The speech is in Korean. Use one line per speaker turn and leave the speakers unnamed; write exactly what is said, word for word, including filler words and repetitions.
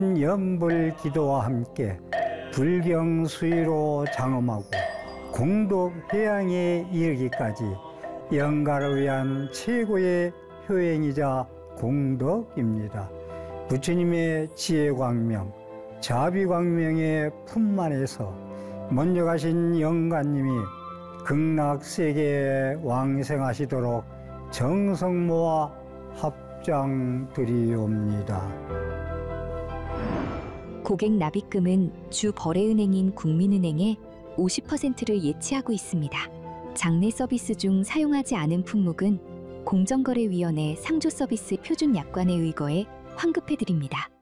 연불 기도와 함께 불경 수의로 장엄하고 공덕 회양에 이르기까지 영가를 위한 최고의 효행이자 공덕입니다. 부처님의 지혜광명, 자비광명의 품만에서 먼저 가신 영가님이 극락세계에 왕생하시도록 정성모아 합장드리옵니다.
고객 납입금은 주 거래은행인 국민은행에 오십 퍼센트를 예치하고 있습니다. 장내 서비스 중 사용하지 않은 품목은 공정거래위원회 상조서비스 표준약관에 의거해 환급해드립니다.